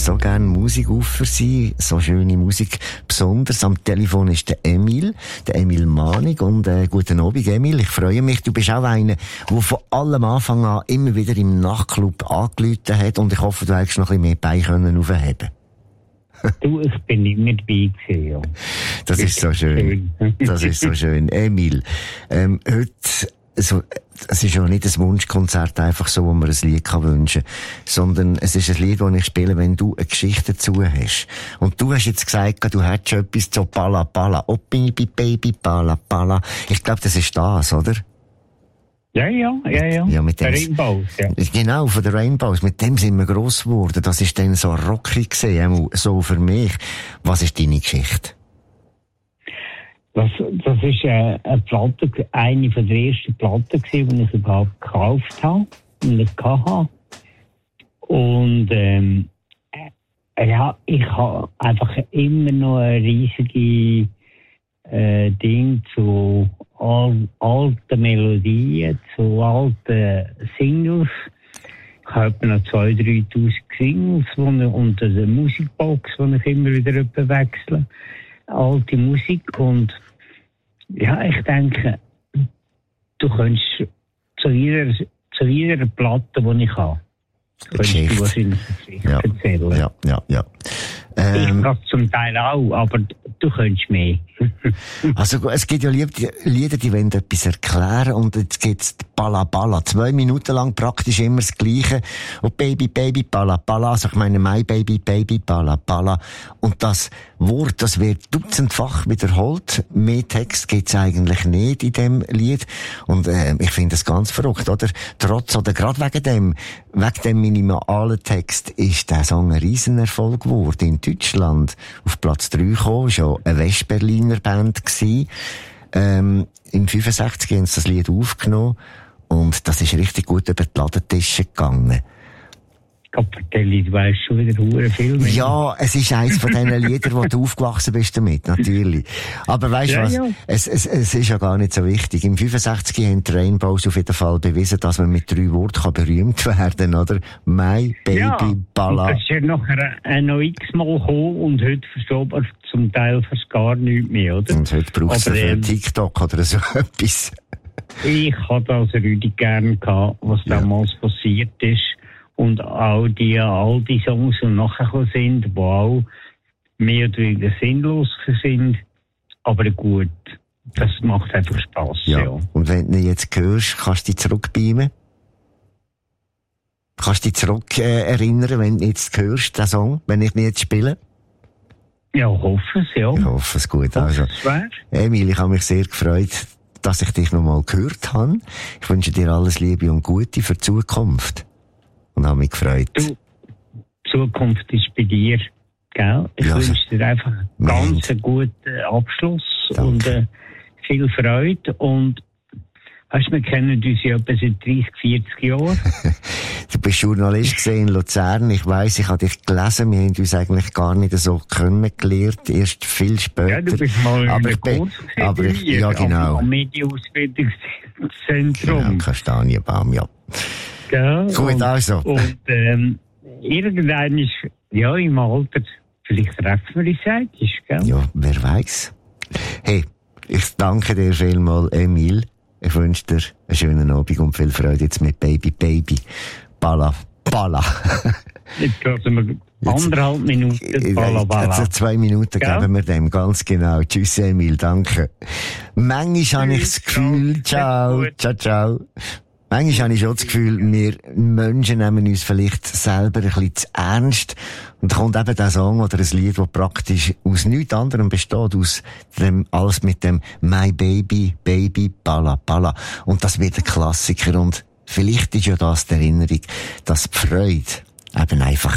so gerne Musik auf für Sie, so schöne Musik. Besonders am Telefon ist der Emil Manig. Und guten Abend, Emil. Ich freue mich. Du bist auch einer, der von allem Anfang an immer wieder im Nachtclub angerufen hat. Und ich hoffe, du hättest noch ein bisschen mehr Beine aufheben. Du, ich bin immer dabei gewesen, ja. Das ist so schön. Das ist so schön. Emil, heute, es ist ja nicht ein Wunschkonzert, einfach so, wo man ein Lied wünschen kann, sondern es ist ein Lied, das ich spiele, wenn du eine Geschichte dazu hast. Und du hast jetzt gesagt, du hättest schon etwas zu Pala Pala. Oh, Baby, Baby, Pala Pala. Ich glaube, das ist das, oder? Ja. Ja, mit dem, Rainbows, ja. Genau, von den Rainbows. Mit dem sind wir gross geworden. Das ist dann so rockig gewesen, so für mich. Was ist deine Geschichte? Das ist eine Platte, eine von der ersten Platten gewesen, die ich überhaupt gekauft habe und nicht hatte. Und ja, ich habe einfach immer noch eine riesige Ding zu alten Melodien, zu alten Singles. Ich habe noch 2.000, 3.000 Singles unter der Musikbox, die ich immer wieder wechsle. Alte Musik. Und ja, ich denke, du könntest zu jeder Platte, die ich habe, könntest du wahrscheinlich eine Geschichte erzählen. Ja. Ich kann zum Teil auch, aber du könntest mehr. Also, es gibt ja Lieder, die wollen etwas erklären, und jetzt gibt's Balla Balla. 2 Minuten lang praktisch immer das Gleiche. Und Baby, Baby, Balla Balla. Also, ich meine, My Baby, Baby, Balla Balla. Und das Wort, das wird dutzendfach wiederholt. Mehr Text gibt's eigentlich nicht in dem Lied. Und, ich finde das ganz verrückt, oder? Gerade wegen dem minimalen Text ist der Song ein Riesenerfolg geworden. In Deutschland auf Platz 3 gekommen, schon eine Westberliner Band gsi. Im 65 haben sie das Lied aufgenommen, und das ist richtig gut über die Ladentische gegangen. Du weißt schon wieder hure viel mehr. Ja, es ist eins von diesen Liedern, wo du aufgewachsen bist damit, natürlich. Aber weißt du was? Ja. Es ist ja gar nicht so wichtig. Im 65 haben die Rainbows auf jeden Fall bewiesen, dass man mit 3 Worten berühmt werden kann, oder? My Baby, Balla. Das ist ja nachher noch x-mal gekommen, und heute versteht man zum Teil fast gar nichts mehr, oder? Und heute brauchst du für TikTok oder so etwas. Ich hatte das richtig gern gehabt, was damals passiert ist. Und auch all die Songs, die nachher sind, die auch mehr oder weniger sinnlos sind. Aber gut, das macht einfach Spass. Ja. Und wenn du ihn jetzt hörst, kannst du dich zurückbeamen? Kannst du dich zurück erinnern, wenn du jetzt hörst, den Song, wenn ich ihn jetzt spiele? Ja, hoffe es, ja. Ich hoffe es gut. Also, Emil, ich habe mich sehr gefreut, dass ich dich noch mal gehört habe. Ich wünsche dir alles Liebe und Gute für die Zukunft. Und habe mich gefreut. Du, Zukunft ist bei dir, gell? Ich wünsche dir einfach einen ganz guten Abschluss. Danke. Und viel Freude. Und weißt, wir kennen uns ja etwa seit 30, 40 Jahren. Du bist Journalist in Luzern. Ich weiss, ich habe dich gelesen. Wir haben uns eigentlich gar nicht so kennengelernt. Erst viel später. Ja, du bist mal ja, genau. Am Medienausbildungszentrum. Genau, Kastanienbaum, ja. Ja, gut, also. Und irgendwann ist, ja, im Alter, vielleicht treffen wir uns eigentlich, gell? Ja, wer weiß. Hey, ich danke dir vielmals, Emil. Ich wünsche dir einen schönen Abend und viel Freude jetzt mit Baby, Baby. Balla, Balla. Jetzt hören wir 1,5 Minuten, Balla, Balla. Also 2 Minuten geben wir dem, ganz genau. Tschüss, Emil, danke. Manchmal habe ich das Gefühl, ciao. Manchmal habe ich schon das Gefühl, wir Menschen nehmen uns vielleicht selber ein bisschen zu ernst. Und da kommt eben der Song oder ein Lied, das praktisch aus nichts anderem besteht, als mit dem My Baby, Baby, Balla, Balla. Und das wird ein Klassiker. Und vielleicht ist ja das die Erinnerung, dass die Freude eben einfach